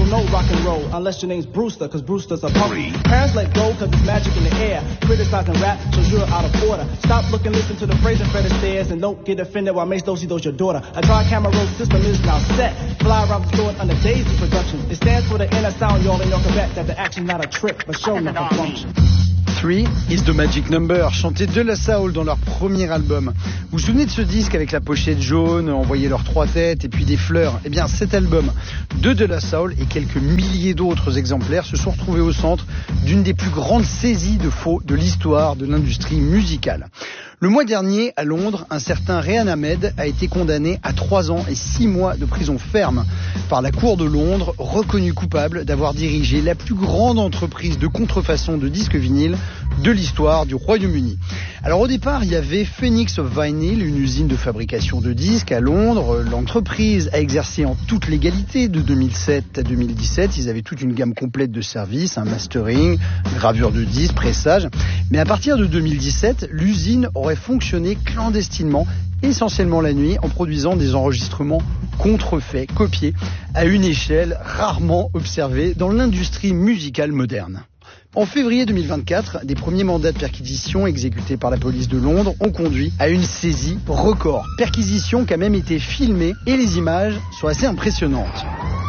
don't know rock and roll unless your name's Brewster, cause Brewster's a punk. Parents let go cause it's magic in the air. Criticizing rap shows you're out of order. Stop looking, listen to the phrase and Fred Astaire, and don't get offended while Mace Dosey does your daughter. A dry camera roll system is now set. Fly around the store under Daisy Productions. It stands for the inner sound, y'all, and y'all can bet that the action's not a trick, but show enough a function. 3 is the Magic Number, chanté De La Soul dans leur premier album. Vous vous souvenez de ce disque avec la pochette jaune, on voyait leurs 3 têtes et puis des fleurs? Eh bien, cet album de La Soul et quelques milliers d'autres exemplaires se sont retrouvés au centre d'une des plus grandes saisies de faux de l'histoire de l'industrie musicale. Le mois dernier, à Londres, un certain Rehan Ahmed a été condamné à 3 ans et 6 mois de prison ferme par la Cour de Londres, reconnu coupable d'avoir dirigé la plus grande entreprise de contrefaçon de disques vinyles de l'histoire du Royaume-Uni. Alors au départ, il y avait Phoenix of Vinyl, une usine de fabrication de disques à Londres. L'entreprise a exercé en toute légalité de 2007 à 2017. Ils avaient toute une gamme complète de services, un mastering, gravure de disques, pressage. Mais à partir de 2017, l'usine aurait fonctionné clandestinement, essentiellement la nuit, en produisant des enregistrements contrefaits, copiés, à une échelle rarement observée dans l'industrie musicale moderne. En février 2024, des premiers mandats de perquisition exécutés par la police de Londres ont conduit à une saisie record. Perquisition qui a même été filmée et les images sont assez impressionnantes.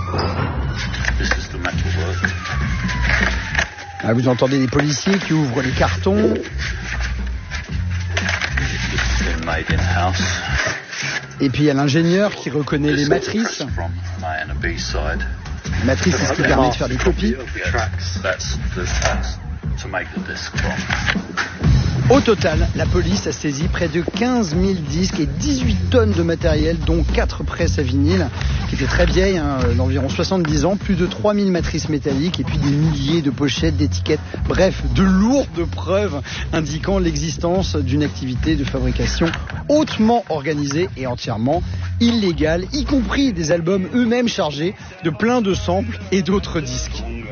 Là, vous entendez des policiers qui ouvrent les cartons. Et puis il y a l'ingénieur qui reconnaît les matrices. Matrice, c'est ce qui permet de faire des copies. Au total, la police a saisi près de 15 000 disques et 18 tonnes de matériel, dont 4 presses à vinyle, qui étaient très vieilles, d'environ 70 ans, plus de 3 000 matrices métalliques et puis des milliers de pochettes, d'étiquettes, bref, de lourdes preuves indiquant l'existence d'une activité de fabrication hautement organisée et entièrement illégale, y compris des albums eux-mêmes chargés de plein de samples et d'autres disques.